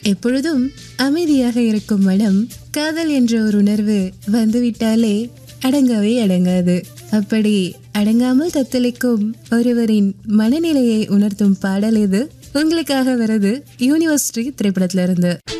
எப்பொழுதும் அமைதியாக இருக்கும் மனம், காதல் என்ற ஒரு உணர்வு வந்துவிட்டாலே அடங்கவே அடங்காது. அப்படி அடங்காமல் தத்தளிக்கும் ஒருவரின் மனநிலையை உணர்த்தும் பாடல் இது. உங்களுக்காக வருது யூனிவர்சிட்டி திரைப்படத்துல இருந்து.